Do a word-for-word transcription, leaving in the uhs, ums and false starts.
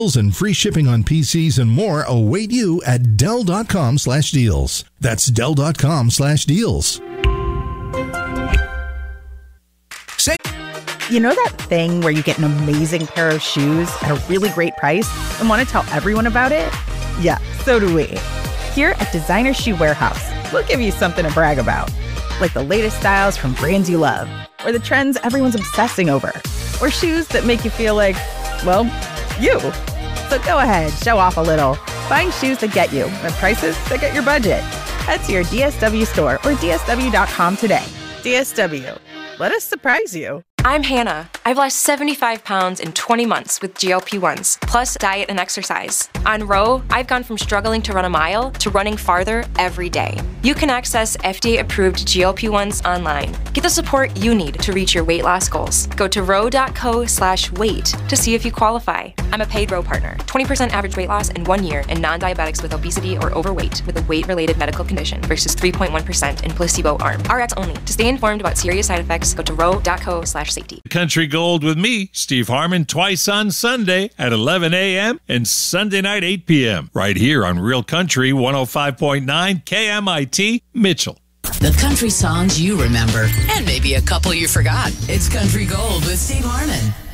And free shipping on P Cs and more await you at Dell.com slash deals. That's Dell.com slash deals. Say, you know that thing where you get an amazing pair of shoes at a really great price and want to tell everyone about it? Yeah, so do we. Here at Designer Shoe Warehouse, we'll give you something to brag about. Like the latest styles from brands you love, or the trends everyone's obsessing over, or shoes that make you feel like, well, you. So go ahead, show off a little. Find shoes that get you at prices that get your budget. Head to your D S W store or D S W dot com today. D S W. Let us surprise you. I'm Hannah. I've lost seventy-five pounds in twenty months with G L P ones, plus diet and exercise. On Row, I've gone from struggling to run a mile to running farther every day. You can access F D A-approved G L P ones online. Get the support you need to reach your weight loss goals. Go to row.co slash weight to see if you qualify. I'm a paid Row partner. twenty percent average weight loss in one year in non-diabetics with obesity or overweight with a weight-related medical condition versus three point one percent in placebo arm. R X only. To stay informed about serious side effects, go to row.co slash safety. Country Gold with me, Steve Harmon, twice on Sunday at eleven a.m. and Sunday night eight p.m. right here on Real Country one oh five point nine K M I T Mitchell. The country songs you remember, and maybe a couple you forgot. It's Country Gold with Steve Harmon.